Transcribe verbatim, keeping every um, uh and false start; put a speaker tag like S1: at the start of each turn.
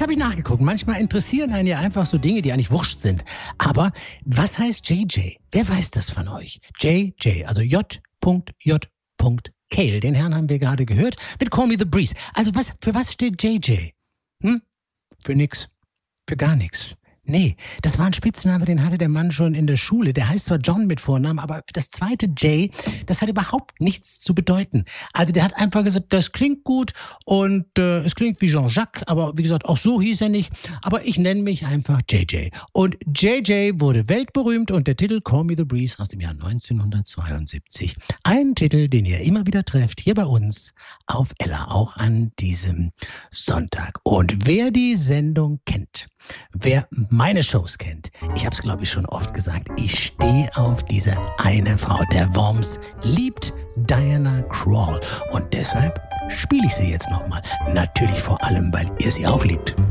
S1: habe ich nachgeguckt. Manchmal interessieren einen ja einfach so Dinge, die eigentlich wurscht sind. Aber was heißt J J? Wer weiß das von euch? J J, also J J Cale. Den Herrn haben wir gerade gehört mit Call Me The Breeze. Also was, für was steht J J? Hm? Für nix. Für gar nichts. Nee, das war ein Spitzname, den hatte der Mann schon in der Schule. Der heißt zwar John mit Vornamen, aber das zweite J, das hat überhaupt nichts zu bedeuten. Also der hat einfach gesagt, das klingt gut und äh, es klingt wie Jean-Jacques, aber wie gesagt, auch so hieß er nicht. Aber ich nenne mich einfach J J. Und J J wurde weltberühmt und der Titel Call Me The Breeze aus dem Jahr neunzehnhundertzweiundsiebzig. Ein Titel, den ihr immer wieder trefft, hier bei uns auf Ella, auch an diesem Sonntag. Und wer die Sendung kennt, wer meine Shows kennt, ich habe es glaube ich schon oft gesagt, ich stehe auf diese eine Frau. Der Worms liebt Diana Krall und deshalb spiele ich sie jetzt nochmal. Natürlich vor allem, weil ihr sie auch liebt.